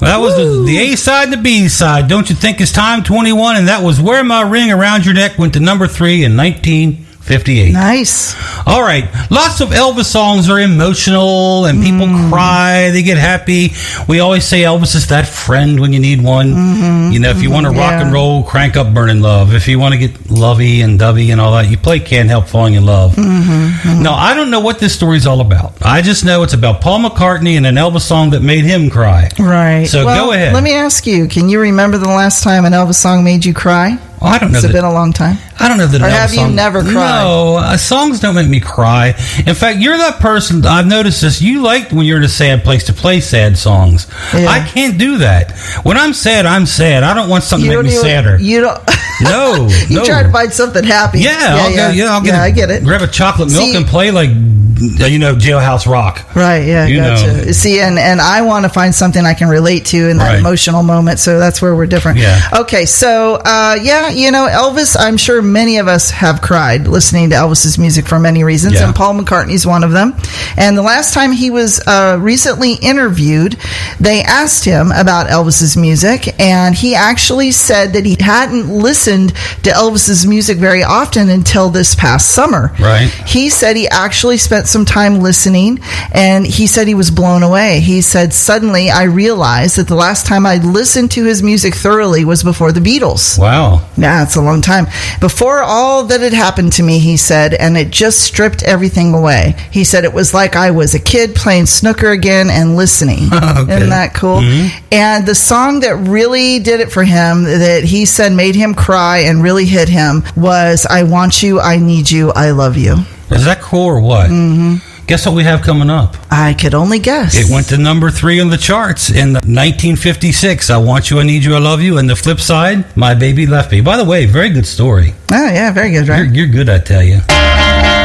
That was the A side and the B side. Don't You Think It's Time, 21, and that was Wear My Ring Around Your Neck, went to number 3 in 1958. Nice. All right. Lots of Elvis songs are emotional and people cry. They get happy. We always say Elvis is that friend when you need one. You know, if you want to rock and roll, crank up Burning Love. If you want to get lovey and dovey and all that, you play Can't Help Falling in Love. Now, I don't know what this story's all about. I just know it's about Paul McCartney and an Elvis song that made him cry. Right. So go ahead. Let me ask you, can you remember the last time an Elvis song made you cry? I don't know. Has it been a long time? I don't know that. Or have you never cried? No, songs don't make me cry. In fact, you're that person. I've noticed this. You like when you're in a sad place to play sad songs. Yeah. I can't do that. When I'm sad, I'm sad. I don't want something to make me sadder. You don't. No, you try to find something happy. Yeah, I get it. Grab a chocolate milk and play like Jailhouse Rock. Right. Yeah. Gotcha. See, and I want to find something I can relate to in that emotional moment. So that's where we're different. Yeah. Okay. So Elvis. I'm sure many of us have cried listening to Elvis's music for many reasons, and Paul McCartney's one of them. And the last time he was recently interviewed, they asked him about Elvis's music, and he actually said that he hadn't listened to Elvis's music very often until this past summer. Right. He said he actually spent some time listening, and he said he was blown away. He said, suddenly I realized that the last time I listened to his music thoroughly was before the Beatles. Wow. Yeah, it's a long time. Before all that had happened to me, he said, and it just stripped everything away. He said it was like I was a kid playing snooker again and listening. Okay. Isn't that cool? Mm-hmm. And the song that really did it for him, that he said made him cry and really hit him, was I Want You, I Need You, I Love You. Is that cool or what? Mm-hmm. Guess what we have coming up? I could only guess. It went to number 3 on the charts in 1956. I Want You, I Need You, I Love You. And the flip side, My Baby Left Me. By the way, very good story. Oh, yeah, very good, right? You're good, I tell you.